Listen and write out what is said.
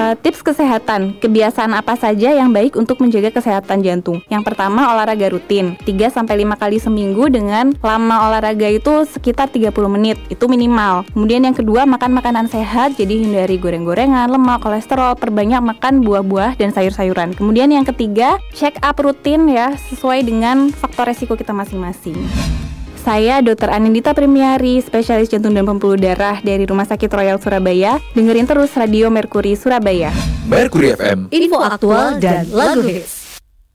Tips kesehatan, kebiasaan apa saja yang baik untuk menjaga kesehatan jantung? Yang pertama, olahraga rutin 3-5 kali seminggu dengan lama olahraga itu sekitar 30 menit, itu minimal. Kemudian yang kedua, makan makanan sehat, jadi hindari goreng-gorengan, lemak, kolesterol, perbanyak makan buah-buah dan sayur-sayuran. Kemudian yang ketiga, check up rutin ya, sesuai dengan faktor resiko kita masing-masing. Saya Dr. Anindita Primiari, spesialis jantung dan pembuluh darah dari Rumah Sakit Royal Surabaya. Dengerin terus Radio Merkuri Surabaya. Merkuri FM, info aktual dan lagu hits.